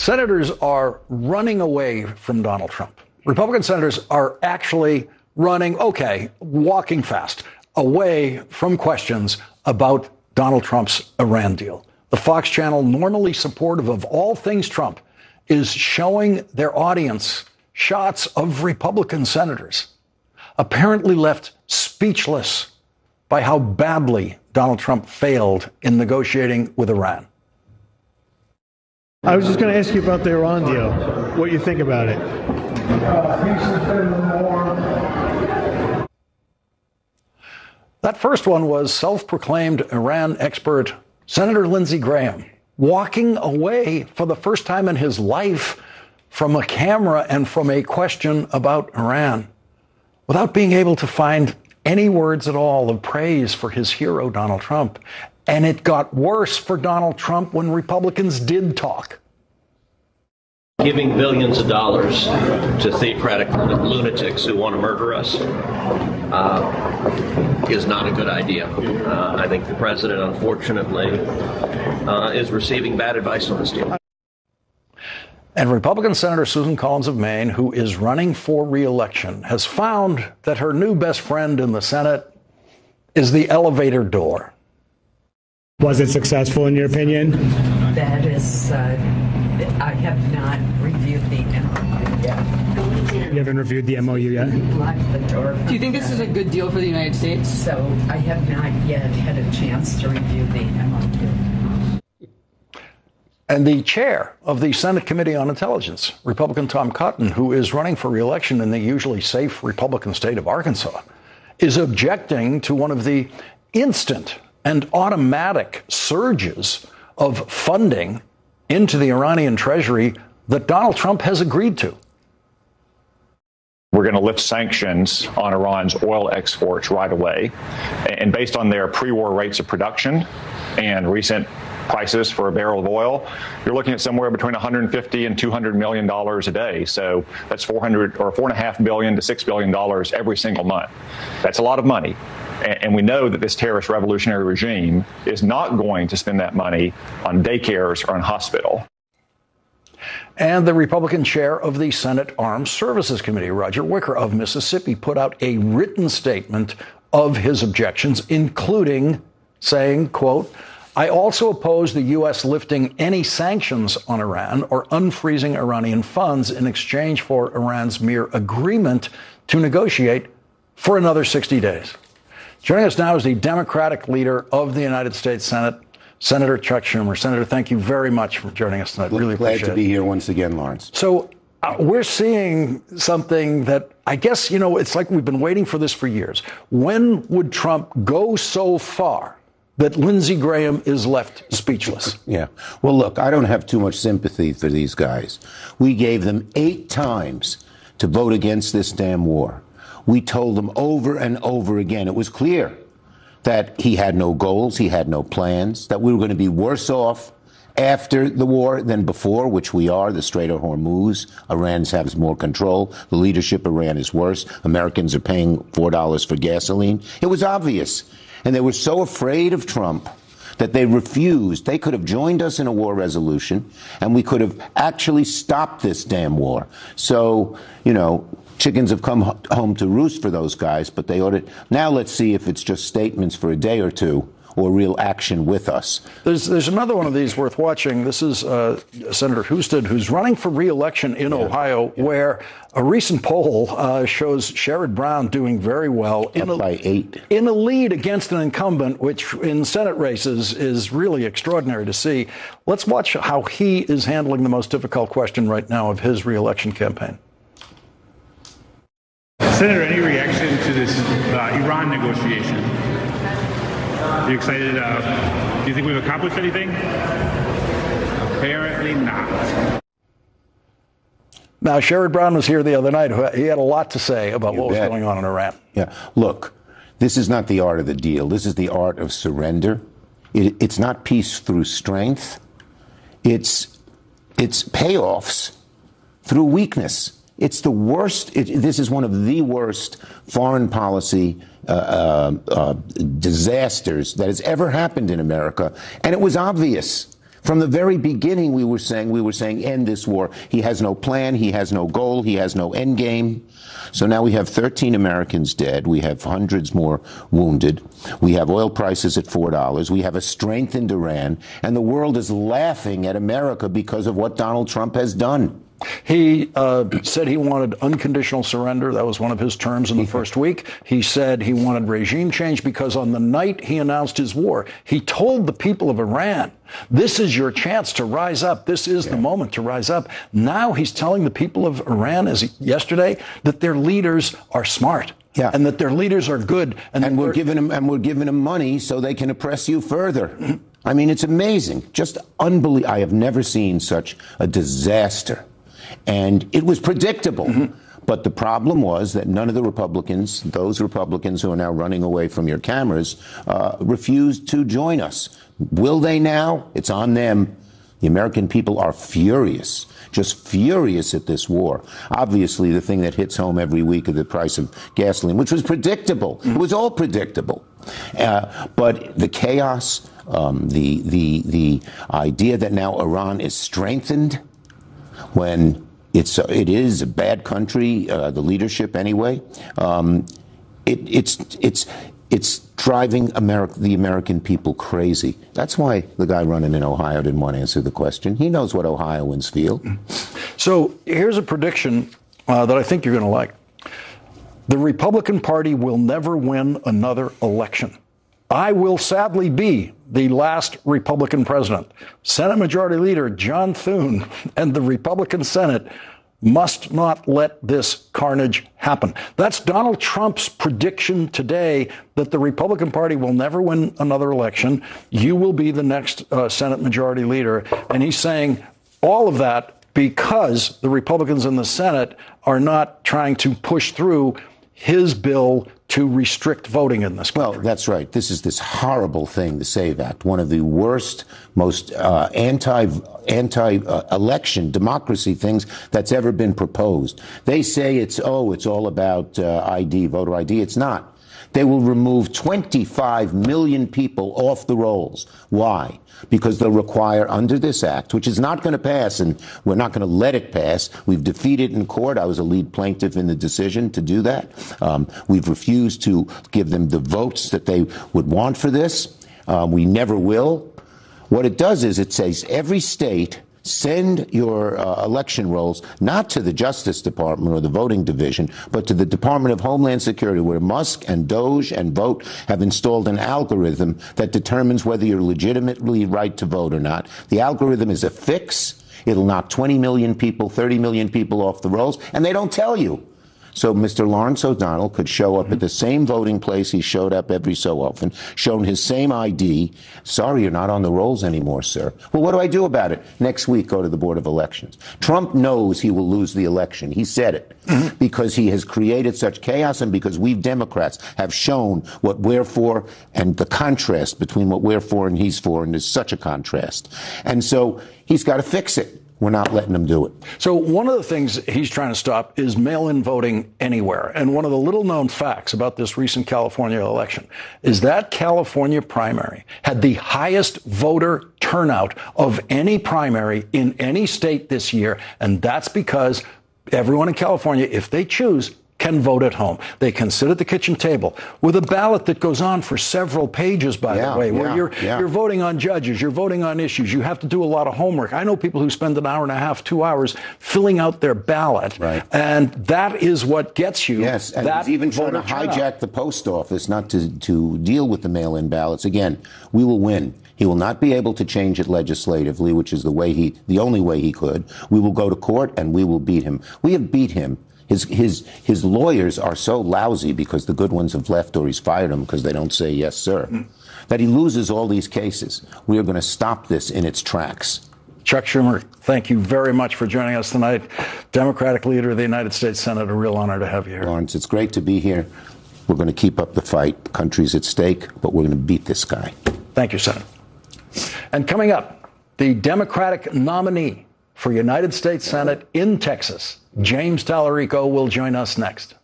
Senators are running away from Donald Trump. Republican senators are actually walking fast away from questions about Donald Trump's Iran deal. The Fox channel, normally supportive of all things Trump, is showing their audience shots of Republican senators apparently left speechless by how badly Donald Trump failed in negotiating with Iran. I was just going to ask you about the Iran deal, what you think about it. That first one was self-proclaimed Iran expert Senator Lindsey Graham, walking away for the first time in his life from a camera and from a question about Iran without being able to find any words at all of praise for his hero, Donald Trump. And it got worse for Donald Trump when Republicans did talk. Giving billions of dollars to theocratic lunatics who want to murder us is not a good idea. I think the president, unfortunately, is receiving bad advice on this deal. And Republican Senator Susan Collins of Maine, who is running for re-election, has found that her new best friend in the Senate is the elevator door. Was it successful in your opinion? That is, I have not reviewed the MOU yet. You haven't reviewed the MOU yet? Locked the door. Do you think this is a good deal for the United States? So I have not yet had a chance to review the MOU. And the chair of the Senate Committee on Intelligence, Republican Tom Cotton, who is running for re-election in the usually safe Republican state of Arkansas, is objecting to one of the instant and automatic surges of funding into the Iranian treasury that Donald Trump has agreed to. We're going to lift sanctions on Iran's oil exports right away. And based on their pre-war rates of production and recent prices for a barrel of oil, you're looking at somewhere between $150 and $200 million a day. So that's $4.5 billion to $6 billion every single month. That's a lot of money. And we know that this terrorist revolutionary regime is not going to spend that money on daycares or on hospital. And the Republican chair of the Senate Armed Services Committee, Roger Wicker of Mississippi, put out a written statement of his objections, including saying, quote, I also oppose the U.S. lifting any sanctions on Iran or unfreezing Iranian funds in exchange for Iran's mere agreement to negotiate for another 60 days. Joining us now is the Democratic leader of the United States Senate, Senator Chuck Schumer. Senator, thank you very much for joining us tonight. Really appreciate it. Glad to be here once again, Lawrence. So we're seeing something that I guess, it's like we've been waiting for this for years. When would Trump go so far that Lindsey Graham is left speechless? Yeah. Well, look, I don't have too much sympathy for these guys. We gave them 8 times to vote against this damn war. We told them over and over again, it was clear that he had no goals, he had no plans, that we were going to be worse off after the war than before, which we are. The Strait of Hormuz, Iran has more control. The leadership of Iran is worse. Americans are paying $4 for gasoline. It was obvious. And they were so afraid of Trump that they refused. They could have joined us in a war resolution, and we could have actually stopped this damn war. So, chickens have come home to roost for those guys, but they ought to. Now let's see if it's just statements for a day or two or real action with us. There's another one of these worth watching. This is Senator Husted, who's running for re-election in Ohio, where a recent poll shows Sherrod Brown doing very well by 8 in a lead against an incumbent, which in Senate races is really extraordinary to see. Let's watch how he is handling the most difficult question right now of his re-election campaign. Senator, any reaction to this Iran negotiation? Are you excited? Do you think we've accomplished anything? Apparently not. Now, Sherrod Brown was here the other night. He had a lot to say about what was going on in Iran. Yeah. Look, this is not the art of the deal. This is the art of surrender. It's not peace through strength. It's payoffs through weakness. It's the worst. This is one of the worst foreign policy disasters that has ever happened in America. And it was obvious From the very beginning, we were saying end this war. He has no plan. He has no goal. He has no end game. So now we have 13 Americans dead. We have hundreds more wounded. We have oil prices at $4. We have a strengthened Iran. And the world is laughing at America because of what Donald Trump has done. He said he wanted unconditional surrender. That was one of his terms in the first week. He said he wanted regime change because on the night he announced his war, he told the people of Iran, this is your chance to rise up. This is the moment to rise up. Now he's telling the people of Iran, yesterday, that their leaders are smart. Yeah. And that their leaders are good. And we're giving them money so they can oppress you further. I mean, it's amazing. Just unbelievable. I have never seen such a disaster. And it was predictable. But the problem was that none of the Republicans, those Republicans who are now running away from your cameras, refused to join us. Will they now? It's on them. The American people are furious, just furious at this war. Obviously, the thing that hits home every week is the price of gasoline, which was predictable. It was all predictable. But the chaos, the idea that now Iran is strengthened when it is a bad country, the leadership anyway. It's driving the American people crazy. That's why the guy running in Ohio didn't want to answer the question. He knows what Ohioans feel. So here's a prediction that I think you're going to like. The Republican Party will never win another election. I will sadly be the last Republican president. Senate Majority Leader John Thune and the Republican Senate must not let this carnage happen. That's Donald Trump's prediction today, that the Republican Party will never win another election. You will be the next Senate Majority Leader. And he's saying all of that because the Republicans in the Senate are not trying to push through his bill to restrict voting in this country. Well, that's right. This is this horrible thing, the SAVE Act, one of the worst, most anti-election democracy things that's ever been proposed. They say it's all about ID, voter ID. It's not. They will remove 25 million people off the rolls. Why? Because they'll require, under this act, which is not going to pass, and we're not going to let it pass. We've defeated in court. I was a lead plaintiff in the decision to do that. We've refused to give them the votes that they would want for this. We never will. What it does is it says every state send your election rolls not to the Justice Department or the voting division, but to the Department of Homeland Security, where Musk and Doge and Vote have installed an algorithm that determines whether you're legitimately right to vote or not. The algorithm is a fix. It'll knock 20 million people, 30 million people off the rolls, and they don't tell you. So Mr. Lawrence O'Donnell could show up at the same voting place he showed up every so often, shown his same ID. Sorry, you're not on the rolls anymore, sir. Well, what do I do about it? Next week, go to the Board of Elections. Trump knows he will lose the election. He said it because he has created such chaos and because we Democrats have shown what we're for and the contrast between what we're for and he's for, and there's such a contrast. And so he's got to fix it. We're not letting them do it. So one of the things he's trying to stop is mail-in voting anywhere. And one of the little-known facts about this recent California election is that California primary had the highest voter turnout of any primary in any state this year. And that's because everyone in California, if they choose, can vote at home. They can sit at the kitchen table with a ballot that goes on for several pages, by the way, where you're voting on judges, you're voting on issues. You have to do a lot of homework. I know people who spend an hour and a half, 2 hours filling out their ballot. Right. And that is what gets you. Yes, and he's even trying to hijack the post office not to deal with the mail-in ballots. Again, we will win. He will not be able to change it legislatively, which is the only way he could. We will go to court and we will beat him. We have beat him. His lawyers are so lousy because the good ones have left or he's fired them because they don't say yes, sir, that he loses all these cases. We are going to stop this in its tracks. Chuck Schumer, thank you very much for joining us tonight. Democratic leader of the United States Senate, a real honor to have you here. Lawrence, it's great to be here. We're going to keep up the fight. The country's at stake, but we're going to beat this guy. Thank you, Senator. And coming up, the Democratic nominee for United States Senate in Texas, James Tallarico, will join us next.